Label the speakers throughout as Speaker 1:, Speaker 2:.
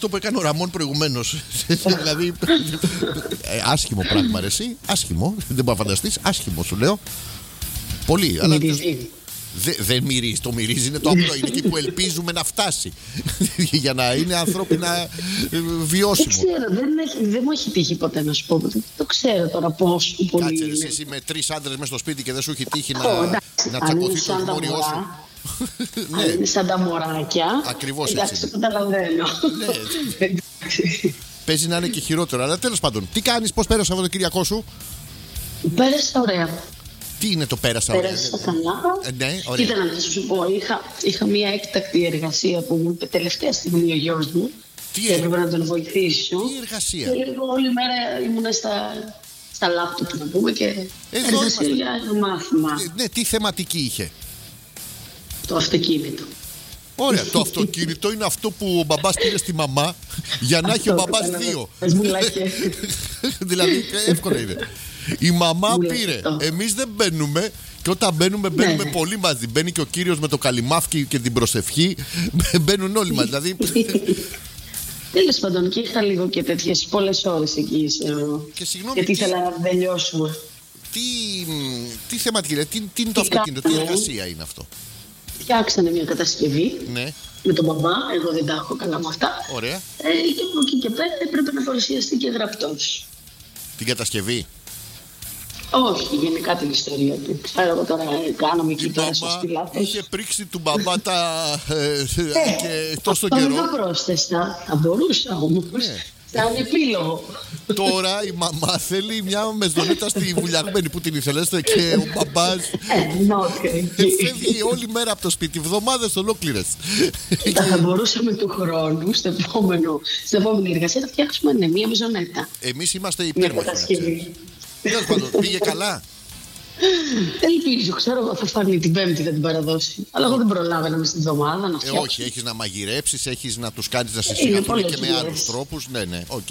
Speaker 1: Το που έκανε ο Ραμόν προηγουμένως. Δηλαδή. Άσχημο πράγμα, ρε εσύ. Άσχημο. Δεν μπορεί να φανταστείς. Άσχημο σου λέω. Πολύ. Αλλά δεν μυρίζει. Το μυρίζει είναι το απλό. Είναι εκεί που ελπίζουμε να φτάσει. Για να είναι ανθρώπινα βιώσιμο.
Speaker 2: Δεν ξέρω. Δεν μου έχει τύχει ποτέ να σου πω. Το ξέρω τώρα πόσο πολύ.
Speaker 1: Κάτσε
Speaker 2: είναι.
Speaker 1: εσύ με 3 άντρες μέσα στο σπίτι και δεν σου έχει τύχει να τσακωθεί το μόριό σου.
Speaker 2: Ναι. Είναι σαν τα μωράκια.
Speaker 1: Ακριβώς έτσι.
Speaker 2: Εντάξει, το καταλαβαίνω.
Speaker 1: Παίζει να είναι και χειρότερο. Αλλά τέλος πάντων, τι κάνεις, πώς πέρασε αυτό το Κυριακό σου?
Speaker 2: Πέρασα ωραία.
Speaker 1: Τι είναι το πέρασα ωραία?
Speaker 2: Πέρασα καλά.
Speaker 1: Ναι, ωραία.
Speaker 2: Κοίτα να σου πω, είχα μια έκτακτη εργασία που μου είπε τελευταία στιγμή ο γιος μου. Και έπρεπε να τον βοηθήσω.
Speaker 1: Τι εργασία?
Speaker 2: Και λίγο όλη μέρα ήμουνα στα λάπτοπ να πούμε και εργασία για μάθημα.
Speaker 1: Ναι, τι θεματική είχε?
Speaker 2: Το αυτοκίνητο.
Speaker 1: Ωραία, το αυτοκίνητο είναι αυτό που ο μπαμπάς πήρε στη μαμά για να έχει ο μπαμπάς 2. Δηλαδή εύκολο είναι. Η μαμά πήρε, εμείς δεν μπαίνουμε. Και όταν μπαίνουμε πολύ μαζί. Μπαίνει και ο κύριος με το καλυμάφκι και την προσευχή. Μπαίνουν όλοι μας. Δηλαδή.
Speaker 2: Τέλος πάντων, και είχα λίγο και τέτοιες πολλές ώρες εκεί.
Speaker 1: Και συγγνώμη.
Speaker 2: Γιατί ήθελα να τελειώσουμε.
Speaker 1: Τι θεματική είναι, τι είναι το αυτοκίνητο, τι εργασία είναι αυτό?
Speaker 2: Φτιάξανε μια κατασκευή.
Speaker 1: Ναι.
Speaker 2: Με τον μπαμπά, εγώ δεν τα έχω καλά με αυτά.
Speaker 1: Ωραία.
Speaker 2: Και από εκεί και πέρα έπρεπε να παρουσιαστεί και γραπτός.
Speaker 1: Την κατασκευή?
Speaker 2: Όχι, γενικά την ιστορία του. Ξέρω εγώ τώρα, κάναμε εκεί τώρα σωστή λάθος.
Speaker 1: Είχε πρίξει του μπαμπά και τόσο καιρό.
Speaker 2: Αυτό δεν πρόσθεσα, θα μπορούσα όμως. Σαν επίλογο.
Speaker 1: Τώρα η μαμά θέλει μια μεζονέτα στη βουλιαγμένη που την ήθελες και ο μπαμπάς φεύγει όλη μέρα από το σπίτι, εβδομάδες ολόκληρες.
Speaker 2: Θα μπορούσαμε του χρόνου στην επόμενη εργασία να φτιάξουμε μια μεζονέτα.
Speaker 1: Εμείς είμαστε υπέρμαχοι. Τέλος πάντων, πήγε καλά?
Speaker 2: Ελπίζω, ξέρω θα φανεί την Πέμπτη, θα την παραδώσει. Αλλά εγώ δεν προλάβαινα μες την εβδομάδα να φτιάξω.
Speaker 1: Όχι, έχεις να μαγειρέψεις, έχεις να τους κάνεις να συσσυγχαθούν και με άλλους τρόπους. Ναι, οκ.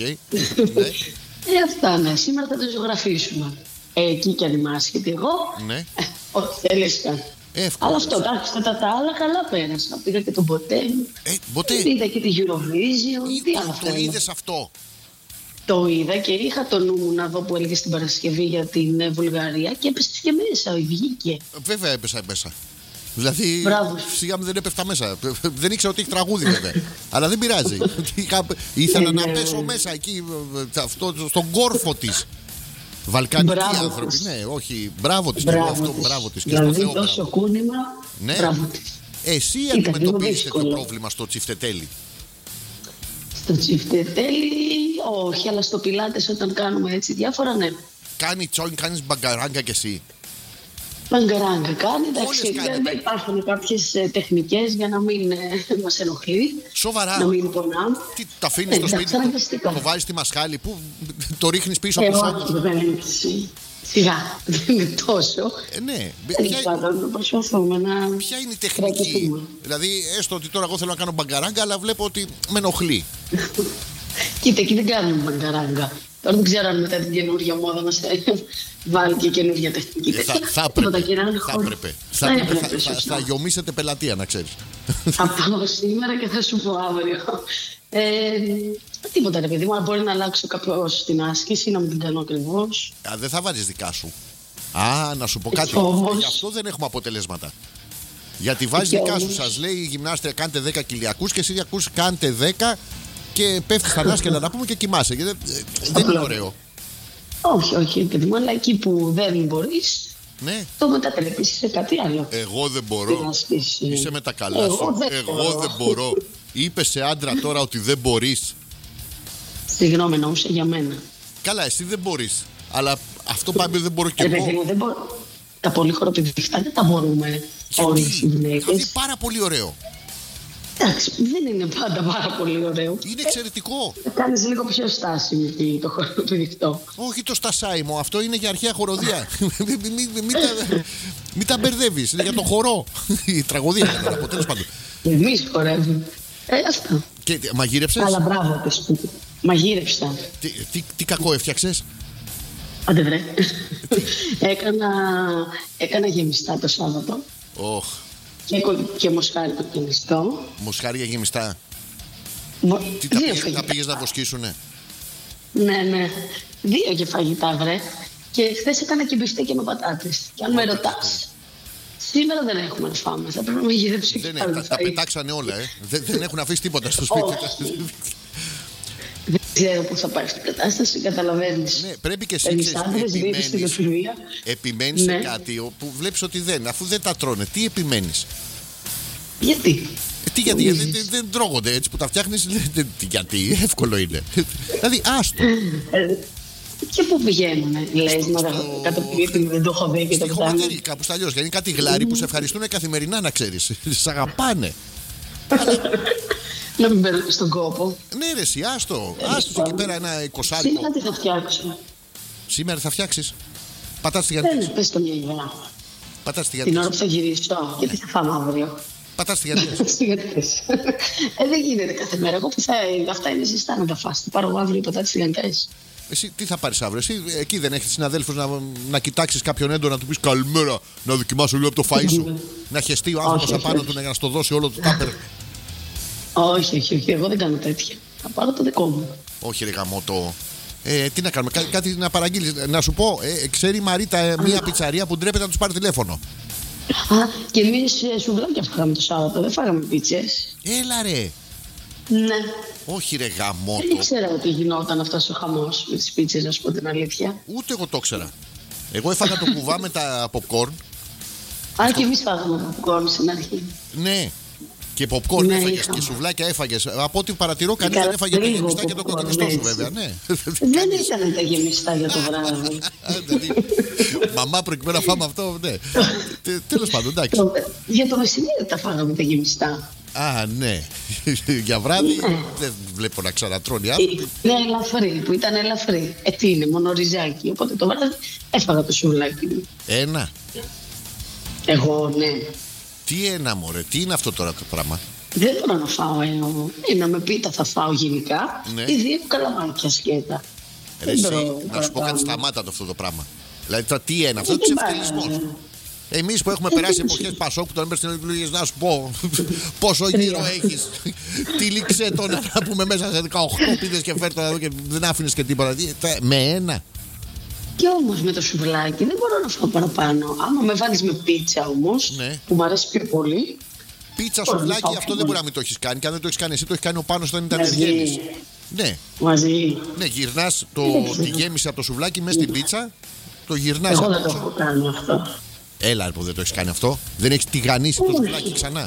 Speaker 2: Αυτά, ναι. Σήμερα θα το ζωγραφίσουμε. Εκεί κι αν είμαι άσχετη εγώ.
Speaker 1: Ναι.
Speaker 2: Όχι, θέλεις καν. Αλλά αυτό, εντάξει, τα άλλα καλά πέρασα. Πήγα και τον ποτέ. Είδα και τη Eurovision.
Speaker 1: Το είδες αυτό?
Speaker 2: Το είδα και είχα το νου μου να δω που έλεγε στην Παρασκευή για την Βουλγαρία και έπεσε και μέσα, βγήκε.
Speaker 1: Βέβαια έπεσα μέσα. Δηλαδή, σιγά μου δεν έπεφτα μέσα. Δεν ήξερα ότι έχει τραγούδι βέβαια. Αλλά δεν πειράζει. Ήθελα να πέσω μέσα εκεί, στον κόρφο της. Βαλκανικοί άνθρωποι. Ναι, όχι. Μπράβο της. Μπράβο της.
Speaker 2: Δηλαδή τόσο κούνημα. Μπράβο της.
Speaker 1: Εσύ αντιμετωπίζεις το πρόβλημα στο τσιφτετέλι?
Speaker 2: Στο τσιφτετέλι, όχι, αλλά στο πιλάτες όταν κάνουμε έτσι διάφορα, ναι.
Speaker 1: Κάνεις μπαγκαράγκα κι εσύ?
Speaker 2: Μπαγκαράγκα κάνει, εντάξει, υπάρχουν κάποιες τεχνικές για να μην μας ενοχλεί.
Speaker 1: Σοβαρά?
Speaker 2: Να μην πονάμε.
Speaker 1: Τι, τα αφήνεις στο σπίτι, το βάζεις στη μασχάλη, που το ρίχνεις πίσω από το σώμα?
Speaker 2: Σιγά, δεν είναι τόσο.
Speaker 1: Ναι.
Speaker 2: Προσπαθούμε να.
Speaker 1: Ποια είναι η τεχνική? Δηλαδή, έστω ότι τώρα εγώ θέλω να κάνω μπαγκαράγκα, αλλά βλέπω ότι με ενοχλεί.
Speaker 2: Κοίτα, εκεί δεν κάνουμε μπαγκαράγκα. Τώρα δεν ξέρω αν μετά την καινούργια μόδα μας βάλει και καινούργια τεχνική.
Speaker 1: Θα έπρεπε. Θα γιομίσετε πελατεία, να ξέρεις.
Speaker 2: Θα πάω σήμερα και θα σου πω αύριο. Τίποτα ρε παιδί μου, αν μπορεί να αλλάξω κάποιος την άσκηση, να μην την κάνω ακριβώς.
Speaker 1: Δεν θα βάζεις δικά σου? Να σου πω κάτι. Γι' αυτό δεν έχουμε αποτελέσματα. Γιατί βάζεις δικά σου, σας λέει η γυμνάστρια κάντε 10 κιλιακούς και εσύ ακούς κάντε 10 και πέφτεις στα νάσκελα να πούμε και κοιμάσαι. Δεν είναι ωραίο.
Speaker 2: Όχι, παιδί μου, αλλά εκεί που δεν μπορείς,
Speaker 1: ναι,
Speaker 2: το μετατρέπεις σε κάτι άλλο.
Speaker 1: Εγώ δεν μπορώ. Είσαι με τα καλά σου. Εγώ δεν μπορώ. Είπες σε άντρα τώρα ότι δεν μπορείς?
Speaker 2: Συγγνώμη, εννοούσα για μένα.
Speaker 1: Καλά, εσύ δεν μπορείς. Αλλά αυτό πάει δεν μπορώ κι εγώ.
Speaker 2: Δεν μπορώ. Τα πολύ χοροπηδηχτά δεν τα μπορούμε όλες οι γυναίκες.
Speaker 1: Είναι πάρα πολύ ωραίο.
Speaker 2: Εντάξει, δεν είναι πάντα πάρα πολύ ωραίο.
Speaker 1: Είναι εξαιρετικό.
Speaker 2: Κάνεις λίγο πιο στάσιμο το χοροπηδηχτό.
Speaker 1: Όχι το στασάιμο, αυτό είναι για αρχαία χοροδία. Μην τα μπερδεύεις, είναι για το χορό. Η τραγωδία είναι από τέλος πάντων.
Speaker 2: Εμείς χορεύουμε. Αυτό.
Speaker 1: Και μαγείρεψες?
Speaker 2: Αλλά μπράβο το σπίτι. Μαγείρεψα.
Speaker 1: Τι κακό έφτιαξες?
Speaker 2: Άντε βρε. Έκανα γεμιστά το Σάββατο.
Speaker 1: Oh.
Speaker 2: Και μοσχάρι το γεμιστό.
Speaker 1: Μοσχάρι για γεμιστά. Τι τα πήγες να βοσκήσουνε?
Speaker 2: Ναι. 2 και φαγητά, βρε. Και χθες έκανα και μπιφτέκια με πατάτες. Και αν με ρωτάς, σήμερα δεν έχουμε να φάμε. Θα πρέπει να με γυρέψει.
Speaker 1: Τα πετάξανε όλα, δεν έχουν αφήσει τίποτα στο σπίτι.
Speaker 2: Δεν ξέρω πού θα πάει αυτή η κατάσταση, καταλαβαίνεις.
Speaker 1: Ναι, πρέπει και εσύ επιμένεις σε κάτι που βλέπεις ότι αφού δεν τα τρώνε, τι επιμένεις?
Speaker 2: Γιατί?
Speaker 1: Γιατί δεν τρώγονται έτσι που τα φτιάχνεις? Γιατί, εύκολο είναι. Δηλαδή, άστο.
Speaker 2: Και πού πηγαίνουνε, λες, να καταπληκτή, δεν το έχω δει και το φτάνει.
Speaker 1: Κάπου στα αλλιώς, γιατί είναι κάτι γλάρι που σε ευχαριστούν καθημερινά, να ξέρεις. Σ' αγαπάνε.
Speaker 2: Να μην παίρνω στον κόπο.
Speaker 1: Ναι ρε εσύ, άστο εκεί πέρα ένα 20.
Speaker 2: Σήμερα τι θα φτιάξω?
Speaker 1: Σήμερα θα φτιάξεις πατάτες τηγανιτές?
Speaker 2: Δεν πες το μια ιδέα.
Speaker 1: Πατάτες τηγανιτές.
Speaker 2: Την ώρα που θα γυρίσω, γιατί θα φάμε αύριο.
Speaker 1: Πατάτες τηγανιτές.
Speaker 2: Δεν γίνεται κάθε μέρα. Εγώ που αυτά είναι ζεστά να τα φας. Θα πάρω αύριο πατάτες τηγανιτές.
Speaker 1: Εσύ τι θα πάρεις αύριο? Εσύ εκεί δεν έχεις συναδέλφους να κοιτάξεις κάποιον έντονο, να του πεις καλημέρα, να δοκιμάσω λίγο από το φαΐ σου? Να χεστεί ο άνθρωπος απάνω του για να στο δώσει όλο το τάπερ?
Speaker 2: Όχι, εγώ δεν κάνω τέτοια. Θα πάρω το δικό μου.
Speaker 1: Όχι ρε γαμώτο. Τι να κάνουμε, κάτι να παραγγείλεις? Να σου πω, ξέρει η Μαρίτα μια πιτσαρία που ντρέπεται να τους πάρει τηλέφωνο.
Speaker 2: Και εμείς σουβλάκια φάγαμε το Σάββατο, δεν φάγαμε πίτσες.
Speaker 1: Έλα ρε.
Speaker 2: Ναι.
Speaker 1: Όχι ρε γαμώτο.
Speaker 2: Δεν ήξερα ότι γινόταν αυτός ο χαμός με τις πίτσες, να σου πω την αλήθεια.
Speaker 1: Ούτε εγώ το ήξερα. Εγώ έφαγα το κουβά με τα popcorn.
Speaker 2: Και εμείς φάγαμε popcorn στην αρχή.
Speaker 1: Ναι. Και popcorn έφαγες και σουβλάκια έφαγες. Από ό,τι παρατηρώ, κανείς δεν έφαγε τα γεμιστά και το κοκκινιστό σου, βέβαια. Ναι.
Speaker 2: Δεν ήταν τα γεμιστά για το βράδυ.
Speaker 1: Μαμά, προκειμένου να φάμε αυτό, ναι. Τέλος πάντων, εντάξει.
Speaker 2: Για το μεσημέρι τα φάγαμε τα γεμιστά.
Speaker 1: Ναι. Για βράδυ δεν βλέπω να ξανατρώνει άνθρωποι.
Speaker 2: Ναι, ελαφρύ, που ήταν ελαφρύ. Τι είναι, μόνο ριζάκι. Οπότε το βράδυ έφαγα το σουβλάκι μου.
Speaker 1: Ένα.
Speaker 2: Εγώ, ναι.
Speaker 1: Τι ένα μωρέ, τι είναι αυτό τώρα το πράγμα?
Speaker 2: Δεν μπορώ να φάω ένα με πίτα, θα φάω γενικά.
Speaker 1: Ναι.
Speaker 2: Ή 2 καλαμάκια σκέτα.
Speaker 1: Εσύ, να σου πω κάτι, σταμάτα αυτό το πράγμα. Δηλαδή τώρα τι είναι αυτό? Τι ξεφτυλισμός. Εμείς που έχουμε περάσει εποχές Πασόκ που τον έμπαιρες στην εκλογή, να σου πω πόσο γύρο έχεις. Τυλίξε τον να πούμε μέσα σε 18 πίτες και φέρ' τον εδώ και δεν άφηνες και τίποτα. Με ένα.
Speaker 2: Και όμως με το σουβλάκι δεν μπορώ να φάω παραπάνω. Άμα με βάλεις με πίτσα όμως,
Speaker 1: ναι,
Speaker 2: που μου αρέσει πιο πολύ.
Speaker 1: Πίτσα, σουβλάκι, αυτό δεν μπορεί να μην το έχεις κάνει. Και αν δεν το έχεις κάνει εσύ, το έχει κάνει ο Πάνος όταν ήταν γέμις. Ναι.
Speaker 2: Μαζί.
Speaker 1: Ναι, γυρνάς τη γέμιση από το σουβλάκι μέσα στην πίτσα. Το γυρνάς.
Speaker 2: Εγώ δεν το έχω κάνει αυτό.
Speaker 1: Έλα που δεν το έχεις κάνει αυτό. Δεν έχεις τηγανίσει το σουβλάκι ξανά?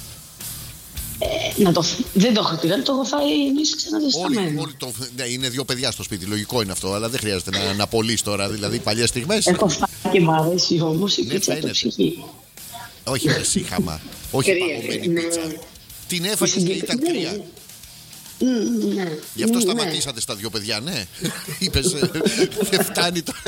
Speaker 2: Δεν το έχω τηγανίσει, το έχω φάει εμείς ξαναζεσταμένο.
Speaker 1: Ναι, είναι 2 παιδιά στο σπίτι, λογικό είναι αυτό, αλλά δεν χρειάζεται να πωλείς τώρα, δηλαδή παλιές στιγμές.
Speaker 2: Έχω φάει και μ' αρέσει όμως η πίτσα από ψυχή.
Speaker 1: Όχι εσύ χαμά, όχι παγωμένη πίτσα. Την έφαγες και ήταν κρύα.
Speaker 2: Ναι.
Speaker 1: Γι' αυτό σταματήσατε στα 2 παιδιά, ναι. Είπες, δεν φτάνει το.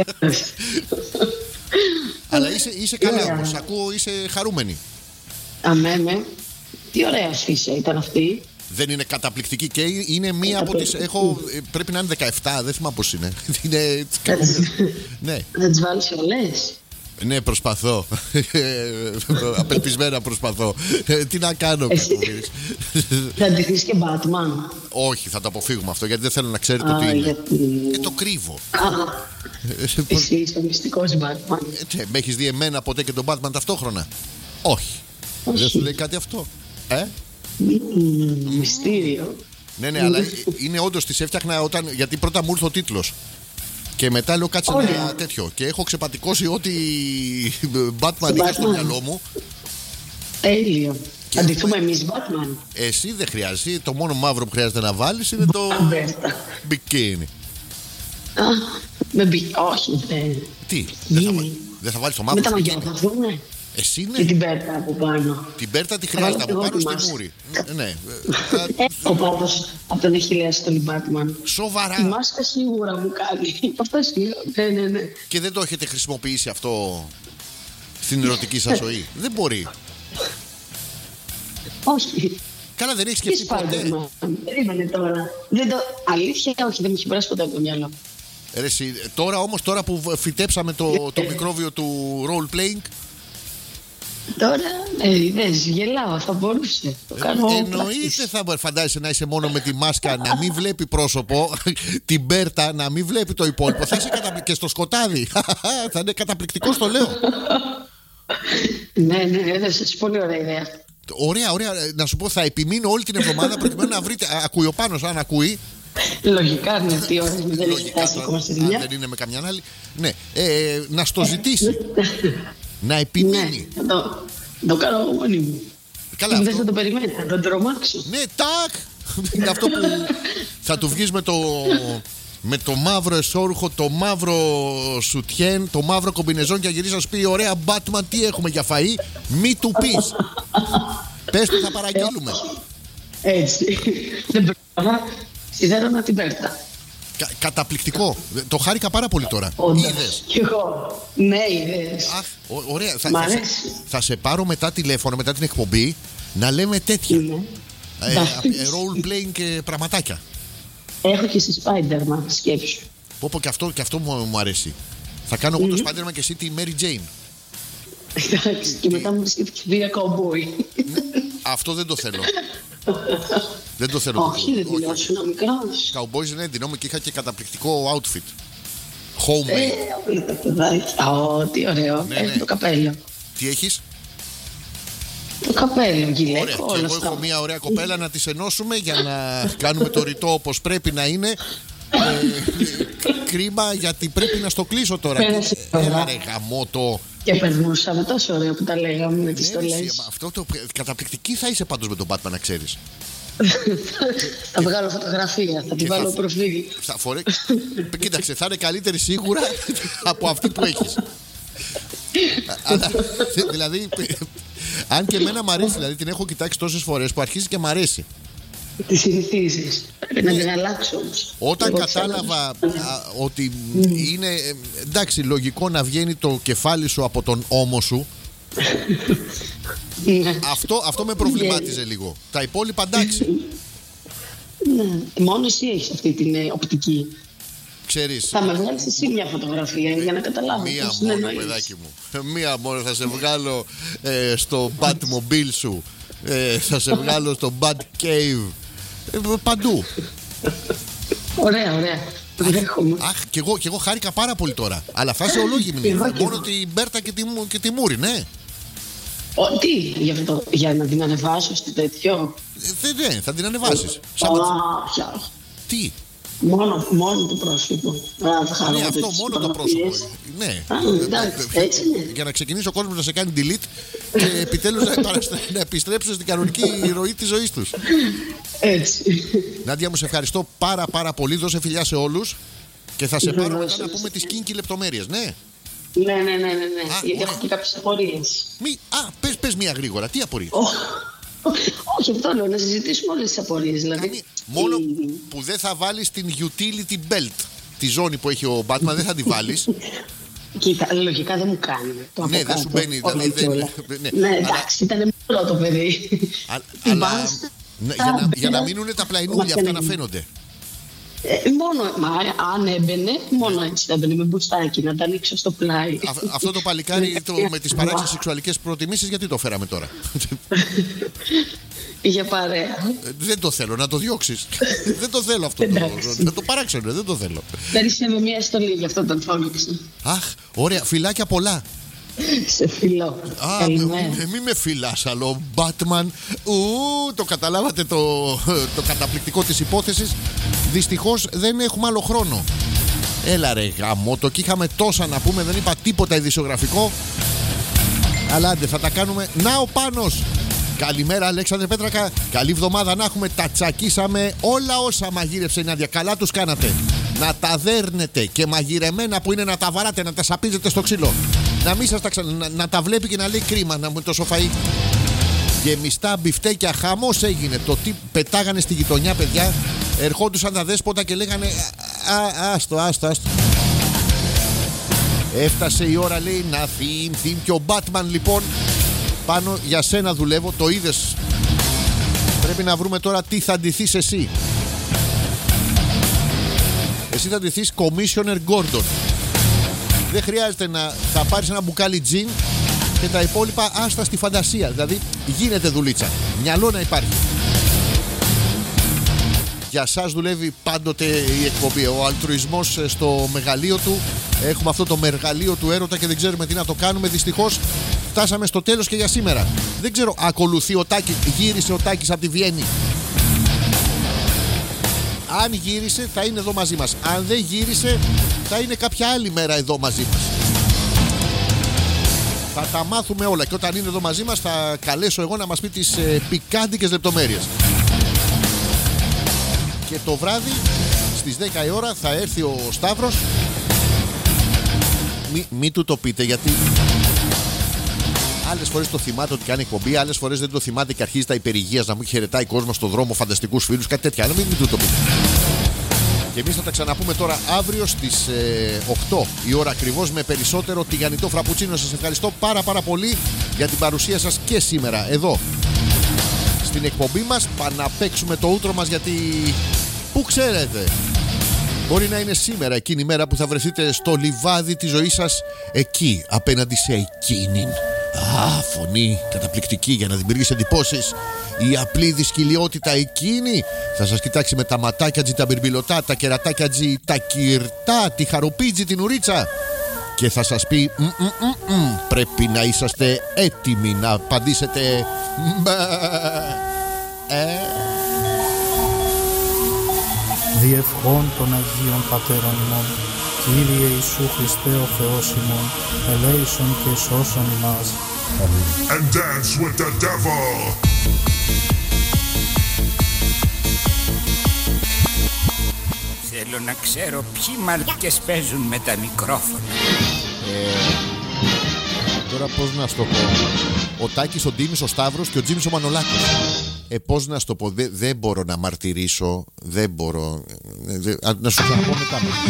Speaker 1: Αλλά είσαι καλά όμως, ακούω, είσαι χαρούμενη.
Speaker 2: Αμέ. Τι ωραία αφίσα ήταν αυτή.
Speaker 1: Δεν είναι καταπληκτική και είναι μία από τις. Πρέπει να είναι 17, δεν θυμάμαι πώς είναι. Ναι.
Speaker 2: Να τις βάλεις όλες.
Speaker 1: Ναι, προσπαθώ. Απελπισμένα προσπαθώ. Τι να κάνω,
Speaker 2: θα ντυθείς και Batman?
Speaker 1: Όχι, θα το αποφύγουμε αυτό γιατί δεν θέλω να ξέρετε τι είναι. Το κρύβω.
Speaker 2: Εσύ είσαι μυστικός Batman.
Speaker 1: Με έχεις δει εμένα ποτέ και τον Batman ταυτόχρονα? Όχι. Δεν σου λέει κάτι αυτό?
Speaker 2: Μυστήριο.
Speaker 1: Ναι, αλλά είναι όντως τις έφτιαχνα γιατί πρώτα μου ήρθε ο τίτλος. Και μετά λέω κάτσε ένα τέτοιο. Και έχω ξεπατικώσει ό,τι Batman είχα στο μυαλό μου.
Speaker 2: Τέλειο. Θα ντυθούμε εμείς Batman.
Speaker 1: Εσύ δεν χρειάζεται. Το μόνο μαύρο που χρειάζεται να βάλεις είναι το μπικίνι.
Speaker 2: Όχι.
Speaker 1: Τι, δεν θα βάλεις το μαύρο?
Speaker 2: Με τα μαγιά θα δούμε.
Speaker 1: Εσύ ναι.
Speaker 2: Και την πέρτα από πάνω.
Speaker 1: Την πέρτα τη χρειάζεται από πάνω στη μούρη. Ναι.
Speaker 2: Ο πάπας από τον έχει λέει στο Batman.
Speaker 1: Σοβαρά?
Speaker 2: Η μάσκα σίγουρα μου κάνει. Αυτό λέω. Ναι.
Speaker 1: Και δεν το έχετε χρησιμοποιήσει αυτό στην ερωτική σας ζωή? Δεν μπορεί.
Speaker 2: Όχι.
Speaker 1: Καλά, δεν έχει σκεφτεί ποτέ?
Speaker 2: Περίμενε τώρα. Αλήθεια, όχι, δεν μου έχει περάσει ποτέ από το μυαλό.
Speaker 1: Τώρα όμως, τώρα που φυτέψαμε το μικρόβιο του role playing,
Speaker 2: Τώρα, είδες, γελάω, θα μπορούσε. Το κάνω
Speaker 1: Εννοείται θα μπορεί. Φαντάζεσαι να είσαι μόνο με τη μάσκα, να μην βλέπει πρόσωπο, την Μπέρτα, να μην βλέπει το υπόλοιπο. Θα είσαι και στο σκοτάδι. Θα είναι καταπληκτικό, το λέω.
Speaker 2: Ναι, έδωσες πολύ ωραία ιδέα.
Speaker 1: Ωραία, ωραία. Να σου πω, θα επιμείνω όλη την εβδομάδα προκειμένου να βρείτε. Ακούει ο Πάνος, αν ακούει.
Speaker 2: Λογικά, ναι, τι ώρες δεν έχει φτάσει ακόμα στη δουλειά.
Speaker 1: Δεν είναι με καμιά άλλη. Ναι, να στο ζητήσει. Να επιμείνει.
Speaker 2: Ναι, το κάνω εγώ μόνη μου.
Speaker 1: Καλά,
Speaker 2: δεν θα το περιμένει, θα τον τρομάξω.
Speaker 1: Ναι, τάκ! Είναι αυτό που θα του βγεις με το μαύρο εσώρουχο, το μαύρο σουτιέν, το μαύρο κομπινεζόν και θα γυρίσει να σου πει: ωραία, Batman, τι έχουμε για φαΐ, μη του πεις. Πες του, θα παραγγείλουμε.
Speaker 2: Έτσι. Δεν πρόλαβα. Σιδέρωνα την Πέρτα.
Speaker 1: Καταπληκτικό. Το χάρηκα πάρα πολύ τώρα.
Speaker 2: Είδες. Κι εγώ. Ναι, είδες.
Speaker 1: Αχ, ωραία. Θα σε πάρω μετά τηλέφωνο, μετά την εκπομπή, να λέμε τέτοια. Role playing και πραγματάκια.
Speaker 2: Έχω και στη Spider-Man, σκέψου.
Speaker 1: Πω και αυτό μου αρέσει. Θα κάνω εγώ το Spider-Man και εσύ τη Mary Jane.
Speaker 2: Εντάξει, και μετά μου βρίσκεται και βία καουμπόι.
Speaker 1: Αυτό δεν το θέλω. Δεν το θέλω.
Speaker 2: Όχι, δεν δηλώσουν ο μικρός.
Speaker 1: Καουμπόις είναι έντυνο και είχα και καταπληκτικό outfit. Homemade.
Speaker 2: Όλα τα παιδάκια. Τι ωραίο. Έχω το καπέλο.
Speaker 1: Τι έχεις?
Speaker 2: Το καπέλο, γυλαίκο.
Speaker 1: Ωραία. Και εγώ έχω μια ωραία κοπέλα να τις ενώσουμε για να κάνουμε το ρητό όπως πρέπει να είναι. Κρίμα, γιατί πρέπει να στο κλείσω τώρα. Έλα ρε γαμώτο.
Speaker 2: Και περνούσαμε τόσο ωραίο που τα λέγαμε με τις στολές.
Speaker 1: Αυτό το καταπληκτική θα είσαι πάντως με τον Batman, να ξέρεις.
Speaker 2: Θα βγάλω φωτογραφία, θα τη βάλω προφίλ.
Speaker 1: Κοίταξε, θα είναι καλύτερη σίγουρα από αυτή που έχεις. Αλλά, δηλαδή, αν και εμένα μ' αρέσει, δηλαδή την έχω κοιτάξει τόσες φορές που αρχίζει και μ' αρέσει.
Speaker 2: Τη συνηθίζεις. Πρέπει να την αλλάξω όμως.
Speaker 1: Όταν κατάλαβα ότι είναι εντάξει, λογικό να βγαίνει το κεφάλι σου από τον ώμο σου. Αυτό με προβλημάτιζε λίγο. Τα υπόλοιπα εντάξει.
Speaker 2: Ναι, μόνο εσύ έχεις αυτή την οπτική.
Speaker 1: Ξέρεις,
Speaker 2: θα με βγάλεις εσύ μια φωτογραφία για να καταλάβω.
Speaker 1: Μία μόνο, παιδάκι μου. Μία μόνο θα σε βγάλω στο Batmobile σου. Θα σε βγάλω στο Batcave. Παντού.
Speaker 2: Ωραία, ωραία.
Speaker 1: Αχ, και εγώ χάρηκα πάρα πολύ τώρα. Αλλά θα είσαι ολόγυμνη. Μόνο την Μπέρτα και τη Μούρη, ναι.
Speaker 2: Τι, για να την ανεβάσω στο τέτοιο.
Speaker 1: Ναι, θα την ανεβάσεις. Τι.
Speaker 2: Μόνο το πρόσωπο.
Speaker 1: Ναι, αυτό μόνο το πρόσωπο. Ναι.
Speaker 2: Έτσι είναι.
Speaker 1: Για να ξεκινήσει ο κόσμος να σε κάνει delete και επιτέλους να επιστρέψουν στην κανονική ροή της ζωής τους.
Speaker 2: Έτσι.
Speaker 1: Νάντια μου, σε ευχαριστώ πάρα πολύ. Δώσε φιλιά σε όλους. Και θα σε πάρω μετά να πούμε τις kinky λεπτομέρειες, ναι.
Speaker 2: Ναι. Γιατί έχω και κάποιες απορίες.
Speaker 1: Πες μία γρήγορα. Τι απορίες?
Speaker 2: Όχι, αυτό λέω, να συζητήσουμε όλες τις απορίες. Δηλαδή.
Speaker 1: Μόνο που δεν θα βάλεις την utility belt. Τη ζώνη που έχει ο Batman δεν θα τη βάλεις.
Speaker 2: Κοίτα, λογικά δεν μου κάνει.
Speaker 1: Ναι, δεν σου μπαίνει.
Speaker 2: Ναι, εντάξει, ήταν μικρό το παιδί.
Speaker 1: Για να μείνουν τα πλαϊνούλια αυτά να φαίνονται.
Speaker 2: Αν έμπαινε, μόνο έτσι θα έμπαινε με μπουστάκι, να τα ανοίξω στο πλάι.
Speaker 1: Αυτό το παλικάρι με τις παράξενες σεξουαλικές προτιμήσεις, γιατί το φέραμε τώρα?
Speaker 2: Για παρέα.
Speaker 1: Δεν το θέλω, να το διώξεις. Δεν το θέλω αυτό. Να το παράξενο, δεν το θέλω.
Speaker 2: Περισσεύει μια στολή, γι' αυτό τον φώνηξε.
Speaker 1: Αχ, ωραία, φιλάκια πολλά.
Speaker 2: Σε φιλώ.
Speaker 1: Μη με φιλάς, αλλά ο Batman. Το καταλάβατε το καταπληκτικό της υπόθεσης. Δυστυχώς δεν έχουμε άλλο χρόνο. Έλα ρε γαμώτο, και είχαμε τόσα να πούμε. Δεν είπα τίποτα ειδησιογραφικό. Αλλά άντε, θα τα κάνουμε. Να ο Πάνος. Καλημέρα Αλέξανδρε Πέτρακα. Καλή εβδομάδα να έχουμε. Τα τσακίσαμε όλα όσα μαγείρεψε η Νάντια. Καλά τους κάνατε. Να τα δέρνετε και μαγειρεμένα που είναι να τα βαράτε, να τα σαπίζετε στο ξύλο. Να μην σας να τα βλέπει και να λέει κρίμα να μου το σοφαί. Γεμιστά μπιφτέκια, χαμός έγινε. Το τι πετάγανε στη γειτονιά, παιδιά. Ερχόντουσαν τα δέσποτα και λέγανε άστο. Έφτασε η ώρα, λέει, να θύμ. Και ο Batman λοιπόν, πάνω για σένα δουλεύω. Το είδες. Πρέπει να βρούμε τώρα τι θα ντυθείς εσύ. Εσύ θα ντυθείς Commissioner Gordon. Δεν χρειάζεται να θα πάρεις ένα μπουκάλι τζιν Και τα υπόλοιπα άστα στη φαντασία. Δηλαδή γίνεται δουλίτσα. Μυαλό να υπάρχει. Για σας δουλεύει πάντοτε η εκπομπή. Ο αλτρουισμός στο μεγαλείο του. Έχουμε αυτό το μεργαλείο του έρωτα και δεν ξέρουμε τι να το κάνουμε. Δυστυχώς φτάσαμε στο τέλος και για σήμερα. Δεν ξέρω, ακολουθεί ο Τάκης. Γύρισε ο Τάκης από τη Βιέννη. Αν γύρισε θα είναι εδώ μαζί μας. Αν δεν γύρισε θα είναι κάποια άλλη μέρα εδώ μαζί μας. Θα τα μάθουμε όλα και όταν είναι εδώ μαζί μας θα καλέσω εγώ να μας πει τις πικάντικες λεπτομέρειες. Και το βράδυ στις 10 η ώρα θα έρθει ο Σταύρος. Μην του το πείτε, γιατί άλλες φορές το θυμάται ότι κάνει εκπομπή, άλλες φορές δεν το θυμάται και αρχίζει τα υπερηγείας να μου χαιρετάει κόσμο στον δρόμο, φανταστικούς φίλους, κάτι τέτοια. Μην του το πείτε. Και εμείς θα τα ξαναπούμε τώρα αύριο στις 8 η ώρα ακριβώς με περισσότερο τηγανιτό φραπουτσίνο. Σας ευχαριστώ πάρα πολύ για την παρουσία σας και σήμερα εδώ στην εκπομπή μας. Πάμε να παίξουμε το ούτρο μας, γιατί πού ξέρετε, μπορεί να είναι σήμερα εκείνη η μέρα που θα βρεθείτε στο λιβάδι της ζωής σας, εκεί απέναντι σε εκείνην. Φωνή καταπληκτική για να δημιουργήσει εντυπώσεις. Η απλή δυσκυλιότητα εκείνη θα σας κοιτάξει με τα ματάκια τζι τα μπιρμπιλωτά, τα κερατάκια τζι τα κυρτά, τη χαροπίτζι την ουρίτσα και θα σας πει πρέπει να είσαστε έτοιμοι να απαντήσετε
Speaker 3: Διευχών των Αγίων Πατέρων ημών, Κύριε Ιησού Χριστέ ο Θεός ημών, ελέησον και σώσον ημάς.
Speaker 4: And dance with the devil.
Speaker 5: Θέλω να ξέρω ποιοι μαλακές παίζουν με τα μικρόφωνα.
Speaker 1: Τώρα πώς να σου το πω. Ο Τάκης, ο Ντίμης, ο Σταύρος και ο Τζίμης ο Μανολάκος. Πώς να σου το πω. Δεν μπορώ να μαρτυρήσω. Δεν μπορώ. Να σου ξαναπώ μετά.